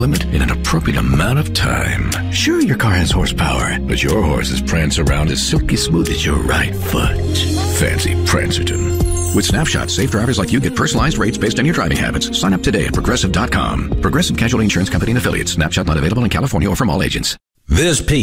limit in an appropriate amount of time. Sure, your car has horsepower, but your horses prance around as silky smooth as your right foot. Fancy Prancerton. With Snapshot, safe drivers like you get personalized rates based on your driving habits. Sign up today at Progressive.com. Progressive Casualty Insurance Company and Affiliates. Snapshot not available in California or from all agents. This